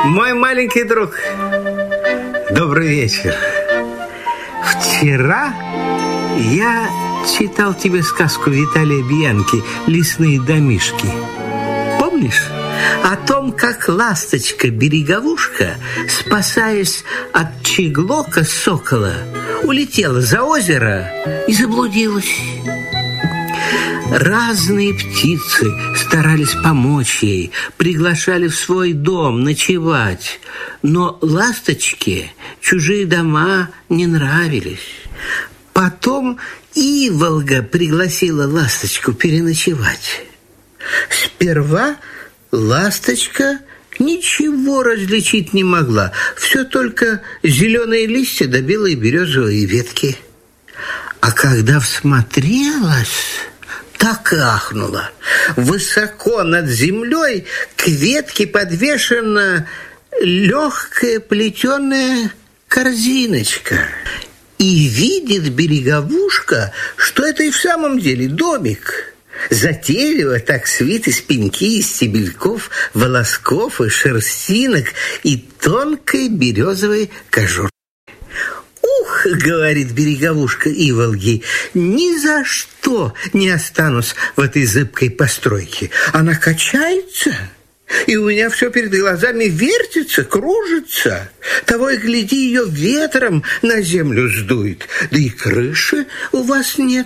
Мой маленький друг, добрый вечер. Вчера я читал тебе сказку Виталия Бьянки «Лесные домишки». Помнишь? О том, как ласточка-береговушка, спасаясь от чеглока сокола, улетела за озеро и заблудилась. Разные птицы старались помочь ей, приглашали в свой дом ночевать, но ласточке чужие дома не нравились. Потом Иволга пригласила ласточку переночевать. Сперва ласточка ничего различить не могла, все только зеленые листья да белые березовые ветки. А когда всмотрелась, так и ахнула. Высоко над землей к ветке подвешена легкая плетеная корзиночка. И видит береговушка, что это и в самом деле домик. Затейливо так свит из пеньки, из стебельков, волосков и шерстинок и тонкой березовой кожуры. «Ух, — говорит береговушка Иволги, — ни за что не останусь в этой зыбкой постройке. Она качается, и у меня все перед глазами вертится, кружится. Того и гляди, ее ветром на землю сдует, да и крыши у вас нет».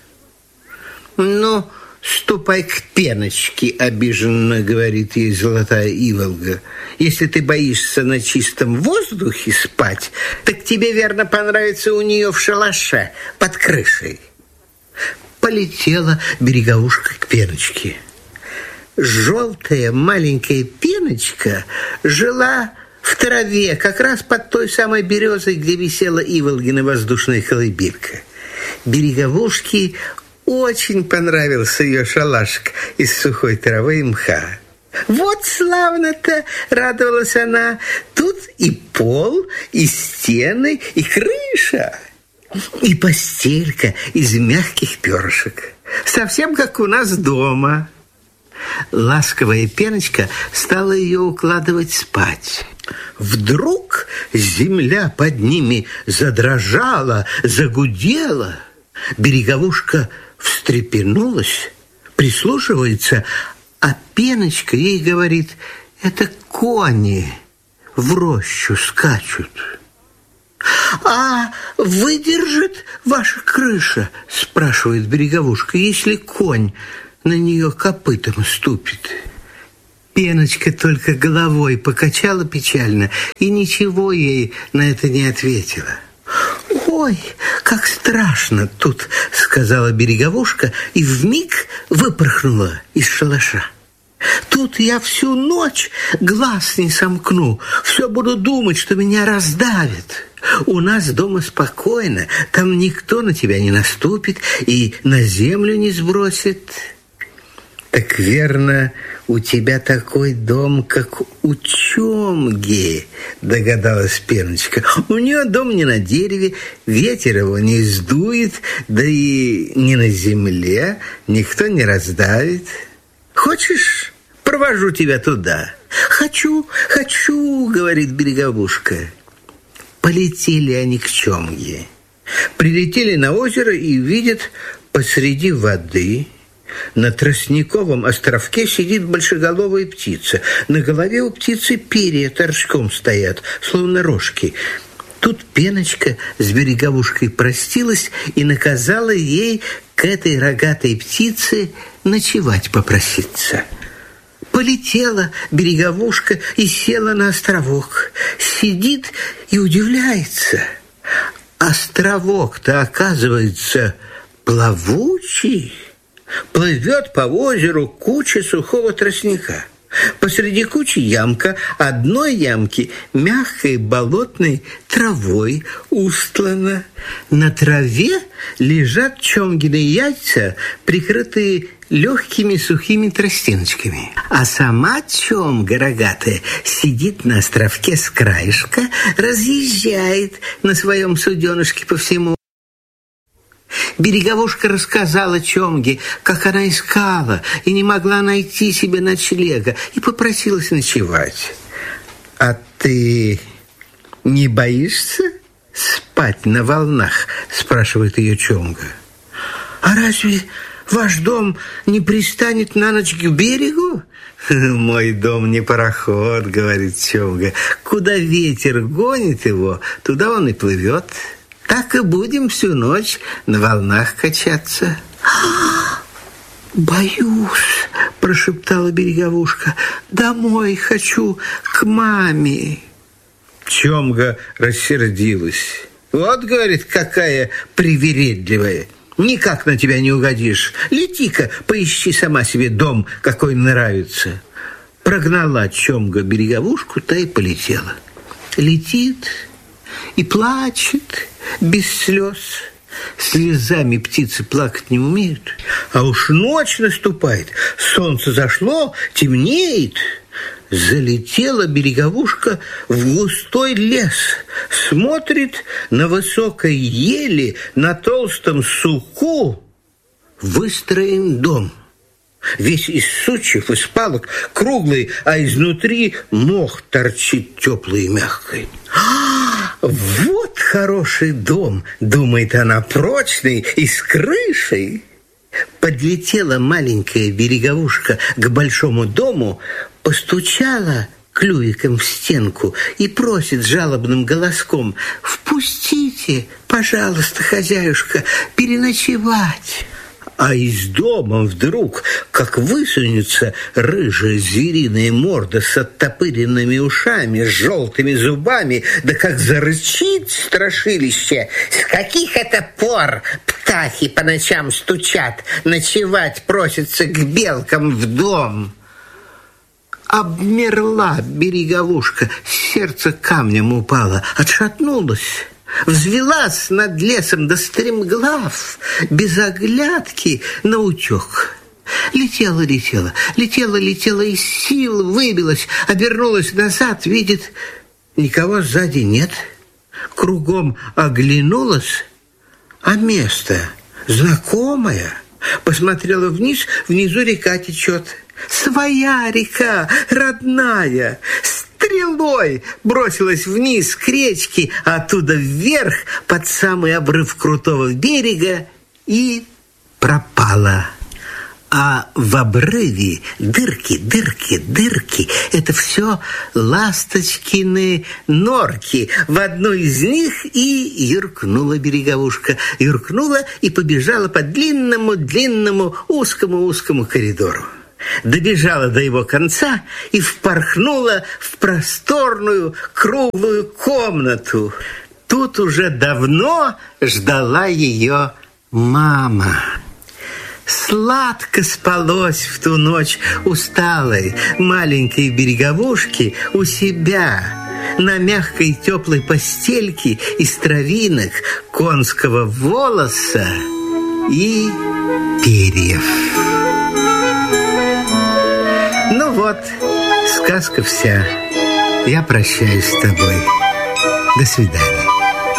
«Ну, ступай к пеночке, — обиженно говорит ей золотая Иволга. — Если ты боишься на чистом воздухе спать, так тебе, верно, понравится у нее в шалаше под крышей». Полетела береговушка к пеночке. Желтая маленькая пеночка жила в траве, как раз под той самой березой, где висела Иволгина воздушная колыбелька. Береговушке очень понравился ее шалашик из сухой травы и мха. «Вот славно-то!» — радовалась она. «Тут и пол, и стены, и крыша, и постелька из мягких перышек. Совсем как у нас дома». Ласковая пеночка стала ее укладывать спать. Вдруг земля под ними задрожала, загудела. Береговушка встрепенулась, прислушивается, а пеночка ей говорит: это кони в рощу скачут. «А выдержит ваша крыша, — спрашивает береговушка, — если конь на нее копытом ступит?» Пеночка только головой покачала печально и ничего ей на это не ответила. «Ой, как страшно тут! — сказала береговушка и вмиг выпорхнула из шалаша. Тут я всю ночь глаз не сомкну, все буду думать, что меня раздавит. У нас дома спокойно, там никто на тебя не наступит и на землю не сбросит». «Так верно, у тебя такой дом, как у Чомги, — догадалась пеночка. У нее дом не на дереве, ветер его не сдует, да и не на земле, никто не раздавит. Хочешь, провожу тебя туда?» «Хочу, хочу, — говорит береговушка». Полетели они к Чомге. Прилетели на озеро и видят, посреди воды на тростниковом островке сидит большеголовая птица. На голове у птицы перья торчком стоят, словно рожки. Тут пеночка с береговушкой простилась и наказала ей к этой рогатой птице ночевать попроситься. Полетела береговушка и села на островок. Сидит и удивляется. Островок-то, оказывается, плавучий. Плывет по озеру куча сухого тростника. Посреди кучи ямка, одной ямки мягкой болотной травой устлана. На траве лежат Чомгины яйца, прикрытые легкими сухими тростиночками. А сама Чомга рогатая сидит на островке с краешка, разъезжает на своем суденышке по всему. Береговушка рассказала Чомге, как она искала и не могла найти себе ночлега, и попросилась ночевать. А ты не боишься спать на волнах? Спрашивает ее Чомга. А разве ваш дом не пристанет на ночь к берегу? Мой дом не пароход, говорит Чомга. Куда ветер гонит его, туда он и плывет. Так и будем всю ночь на волнах качаться. «Боюсь», – прошептала Береговушка. «Домой хочу, к маме». Чомга рассердилась. «Вот, — говорит, — какая привередливая. Никак на тебя не угодишь. Лети-ка, поищи сама себе дом, какой нравится». Прогнала Чомга Береговушку, та и полетела. Летит и плачет без слез. Слезами птицы плакать не умеют. А уж ночь наступает, солнце зашло, темнеет. Залетела Береговушка в густой лес. Смотрит, на высокой ели, на толстом суку выстроен дом. Весь из сучьев, из палок, круглый, а изнутри мох торчит теплый и мягкий. «Вот хороший дом!» – думает она, прочный и с крышей. Подлетела маленькая Береговушка к большому дому, постучала клювиком в стенку и просит жалобным голоском: «Впустите, пожалуйста, хозяюшка, переночевать». А из дома вдруг, как высунется рыжая звериная морда с оттопыренными ушами, с желтыми зубами, да как зарычит страшилище. «С каких это пор птахи по ночам стучат, ночевать просятся к белкам в дом?» Обмерла Береговушка, сердце камнем упало, отшатнулась. Взвелась над лесом до стремглав, без оглядки наутек. Летела из сил, выбилась, обернулась назад, видит, никого сзади нет. Кругом оглянулась, а место знакомое. Посмотрела вниз, внизу река течет. Своя река, родная. Стрелой бросилась вниз к речке, а оттуда вверх под самый обрыв крутого берега и пропала. А в обрыве дырки. Это все ласточкины норки. В одну из них и юркнула Береговушка. Юркнула и побежала по длинному, узкому коридору. Добежала до его конца и впорхнула в просторную круглую комнату. Тут уже давно ждала ее мама. Сладко спалось в ту ночь усталой маленькой Береговушке у себя на мягкой теплой постельке из травинок, конского волоса и перьев. Ну вот, сказка вся. Я прощаюсь с тобой. До свидания.